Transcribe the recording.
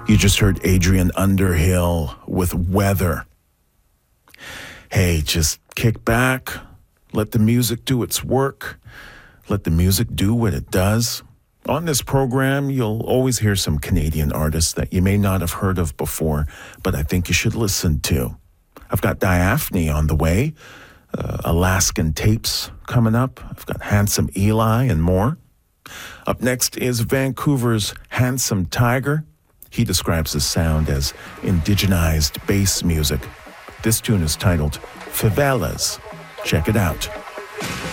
You just heard Adrian Underhill with Weather. Hey, just kick back, let the music do its work, let the music do what it does. On this program, you'll always hear some Canadian artists that you may not have heard of before, but I think you should listen to. I've got Diaphne on the way, Alaskan Tapes coming up. I've got Handsome Eli and more. Up next is Vancouver's Handsome Tiger. He describes his sound as indigenized bass music. This tune is titled Favelas. Check it out.